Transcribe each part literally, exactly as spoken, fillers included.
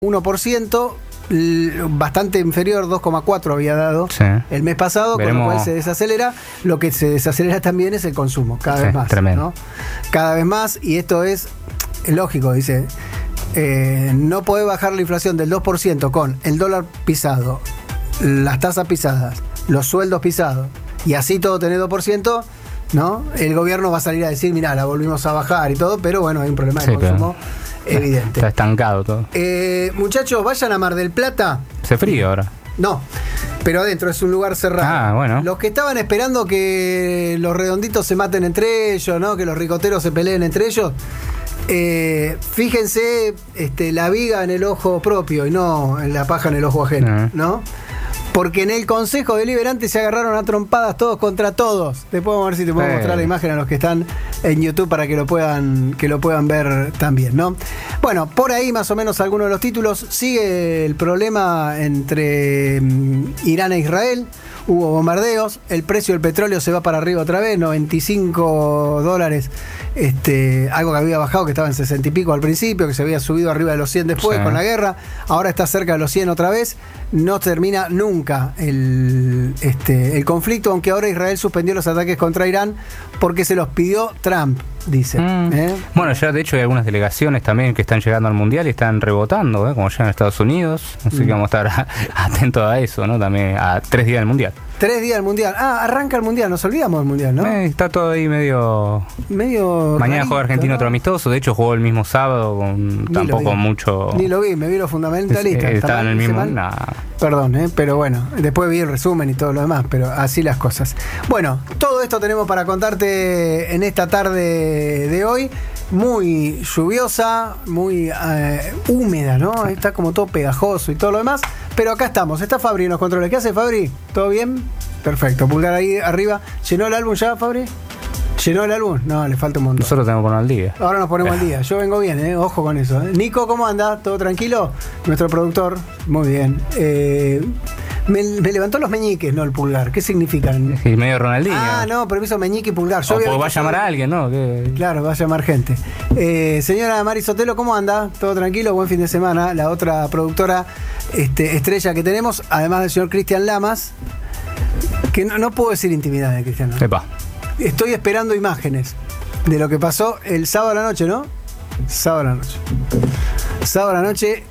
uno por ciento, bastante inferior, dos coma cuatro había dado sí. el mes pasado, Veremos. con lo cual se desacelera. Lo que se desacelera también es el consumo, cada sí, vez más. Tremendo. ¿no? Cada vez más, y esto es lógico, dice, eh, no podés bajar la inflación del dos por ciento con el dólar pisado, las tasas pisadas, los sueldos pisados, y así todo tener dos por ciento, ¿no? El gobierno va a salir a decir, mirá, la volvimos a bajar y todo, pero bueno, hay un problema de sí, consumo evidente. Está estancado todo. Eh, muchachos, vayan a Mar del Plata. Hace frío ahora. No, pero adentro es un lugar cerrado. Ah, bueno. Los que estaban esperando que los redonditos se maten entre ellos, ¿no? Que los ricoteros se peleen entre ellos. Eh, fíjense este, la viga en el ojo propio y no en la paja en el ojo ajeno, uh-huh. ¿no? Porque en el Consejo Deliberante se agarraron a trompadas todos contra todos. Después vamos a ver si te puedo sí. mostrar la imagen a los que están en YouTube para que lo puedan, que lo puedan ver también, ¿no? Bueno, por ahí más o menos algunos de los títulos. Sigue el problema entre um, Irán e Israel. Hubo bombardeos, el precio del petróleo se va para arriba otra vez, noventa y cinco dólares, este, algo que había bajado, que estaba en sesenta y pico al principio, que se había subido arriba de los cien después sí. con la guerra, ahora está cerca de los cien otra vez. No termina nunca el, este, el conflicto, aunque ahora Israel suspendió los ataques contra Irán porque se los pidió Trump, dice. Mm. ¿eh? Bueno, ya de hecho hay algunas delegaciones también que están llegando al Mundial y están rebotando, ¿eh? como llegan a Estados Unidos, así mm. que vamos a estar atentos a eso, ¿no? También a tres días del Mundial. Tres días del Mundial. Ah, arranca el Mundial, nos olvidamos del Mundial, ¿no? Eh, está todo ahí medio... medio Mañana rarito, juega Argentina, ¿no? Otro amistoso, de hecho jugó el mismo sábado, con Ni tampoco mucho... Ni lo vi, me vi los fundamentalistas. Eh, Estaba en el mismo... Nah. Perdón, ¿eh? Pero bueno, después vi el resumen y todo lo demás, pero así las cosas. Bueno, todo esto tenemos para contarte en esta tarde de hoy. Muy lluviosa, muy eh, húmeda, ¿no? Está como todo pegajoso y todo lo demás. Pero acá estamos, está Fabri en los controles. ¿Qué hace Fabri? ¿Todo bien? Perfecto, pulgar ahí arriba. ¿Llenó el álbum ya, Fabri? ¿Llenó el álbum? No, le falta un montón. Nosotros tenemos que poner al día. Ahora nos ponemos al día. Yo vengo bien, ¿eh? Ojo con eso. ¿eh? Nico, ¿cómo anda? ¿Todo tranquilo? Nuestro productor. Muy bien. Eh, me, me levantó los meñiques, no el pulgar. ¿Qué significan? Sí, medio Ronaldinho. Ah, no, pero me hizo meñique y pulgar. Yo o porque va a llamar a alguien, ¿no? ¿Qué? Claro, va a llamar gente. Eh, señora Mari Sotelo, ¿cómo anda? ¿Todo tranquilo? Buen fin de semana. La otra productora este, estrella que tenemos, además del señor Cristian Lamas, que no, no puedo decir intimidad de Cristian Lamas. Epa. Estoy esperando imágenes de lo que pasó el sábado a la noche, ¿no? Sábado a la noche. Sábado a la noche.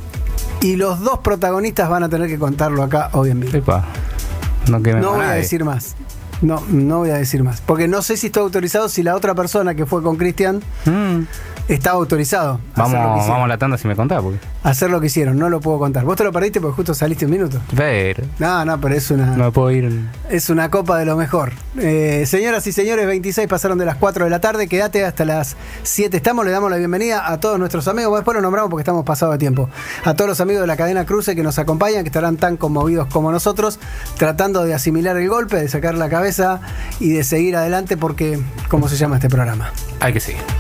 Y los dos protagonistas van a tener que contarlo acá hoy en vivo. Epa. No, que me no voy a decir más. No, no voy a decir más. Porque no sé si está autorizado, si la otra persona que fue con Cristian mm. estaba autorizado. Vamos, vamos a la tanda si me contás. Porque... hacer lo que hicieron, no lo puedo contar. Vos te lo perdiste porque justo saliste un minuto. Pero. No, no, pero es una. No me puedo ir. Es una copa de lo mejor. Eh, señoras y señores, veintiséis pasaron de las cuatro de la tarde. Quédate hasta las siete. Estamos, le damos la bienvenida a todos nuestros amigos. Después lo nombramos porque estamos pasados de tiempo. A todos los amigos de la cadena Cruce que nos acompañan, que estarán tan conmovidos como nosotros, tratando de asimilar el golpe, de sacar la cabeza y de seguir adelante porque, ¿cómo se llama este programa? Hay que seguir.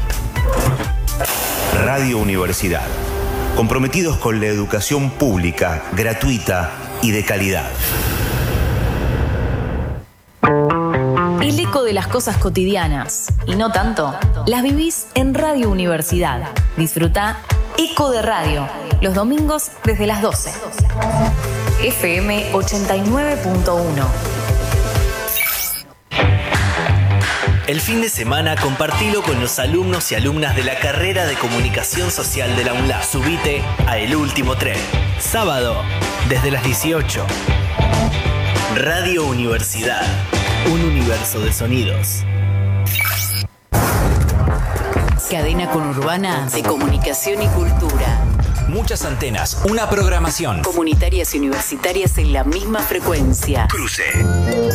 Radio Universidad. Comprometidos con la educación pública, gratuita y de calidad. El eco de las cosas cotidianas, y no tanto, las vivís en Radio Universidad. Disfruta Eco de Radio, los domingos desde las doce. F M ochenta y nueve punto uno. El fin de semana compartilo con los alumnos y alumnas de la carrera de Comunicación Social de la UNLAB. Subite a El Último Tren. Sábado, desde las dieciocho. Radio Universidad. Un universo de sonidos. Cadena conurbana de comunicación y cultura. Muchas antenas, una programación. Comunitarias y universitarias en la misma frecuencia. Cruce.